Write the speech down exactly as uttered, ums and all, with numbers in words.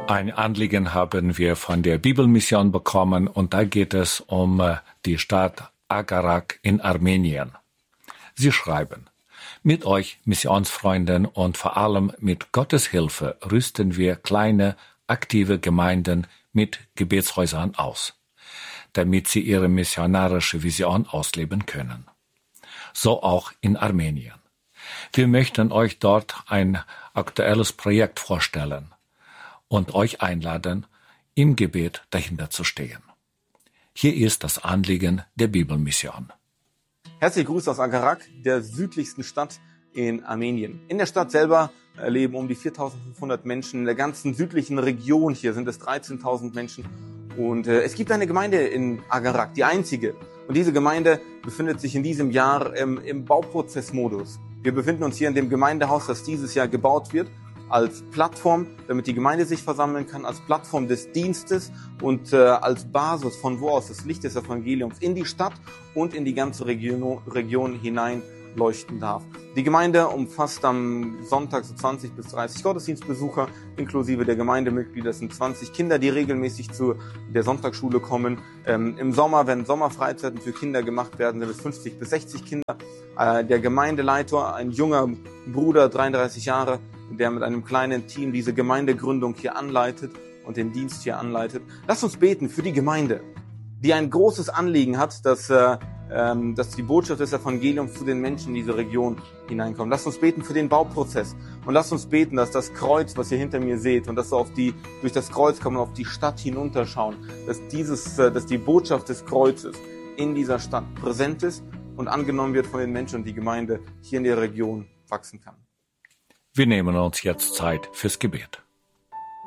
Ein Anliegen haben wir von der Bibelmission bekommen und da geht es um die Stadt Agarak in Armenien. Sie schreiben: Mit euch, Missionsfreunden, und vor allem mit Gottes Hilfe rüsten wir kleine, aktive Gemeinden mit Gebetshäusern aus, damit sie ihre missionarische Vision ausleben können. So auch in Armenien. Wir möchten euch dort ein aktuelles Projekt vorstellen und euch einladen, im Gebet dahinter zu stehen. Hier ist das Anliegen der Bibelmission. Herzliche Grüße aus Agarak, der südlichsten Stadt in Armenien. In der Stadt selber leben um die viertausendfünfhundert Menschen. In der ganzen südlichen Region hier sind es dreizehntausend Menschen. Und äh, es gibt eine Gemeinde in Agarak, die einzige. Und diese Gemeinde befindet sich in diesem Jahr ähm, im Bauprozessmodus. Wir befinden uns hier in dem Gemeindehaus, das dieses Jahr gebaut wird, als Plattform, damit die Gemeinde sich versammeln kann, als Plattform des Dienstes und äh, als Basis, von wo aus das Licht des Evangeliums in die Stadt und in die ganze Region, Region hinein leuchten darf. Die Gemeinde umfasst am Sonntag so zwanzig bis dreißig Gottesdienstbesucher, inklusive der Gemeindemitglieder. Das sind zwanzig Kinder, die regelmäßig zu der Sonntagsschule kommen. Ähm, Im Sommer, wenn Sommerfreizeiten für Kinder gemacht werden, sind es fünfzig bis sechzig Kinder. Äh, der Gemeindeleiter, ein junger Bruder, dreiunddreißig Jahre, der mit einem kleinen Team diese Gemeindegründung hier anleitet und den Dienst hier anleitet. Lasst uns beten für die Gemeinde, die ein großes Anliegen hat, dass, äh, ähm, dass die Botschaft des Evangeliums zu den Menschen in diese Region hineinkommt. Lasst uns beten für den Bauprozess und lasst uns beten, dass das Kreuz, was ihr hinter mir seht, und dass wir auf die, durch das Kreuz kommen, auf die Stadt hinunterschauen, dass dieses, äh, dass die Botschaft des Kreuzes in dieser Stadt präsent ist und angenommen wird von den Menschen und die Gemeinde hier in der Region wachsen kann. Wir nehmen uns jetzt Zeit fürs Gebet.